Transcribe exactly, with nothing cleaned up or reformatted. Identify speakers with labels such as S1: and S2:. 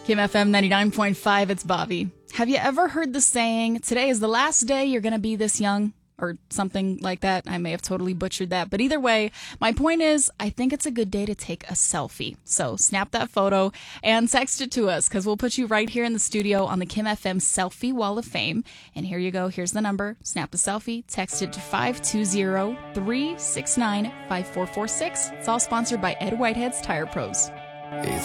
S1: Kim F M ninety-nine point five, it's Bobby. Have you ever heard the saying, today is the last day you're going to be this young? Or something like that. I may have totally butchered that. But either way, my point is, I think it's a good day to take a selfie. So snap that photo and text it to us, because we'll put you right here in the studio on the Kim F M Selfie Wall of Fame. And here you go. Here's the number. Snap a selfie. Text it to five two zero, three six nine, five four four six. It's all sponsored by Ed Whitehead's Tire Pros.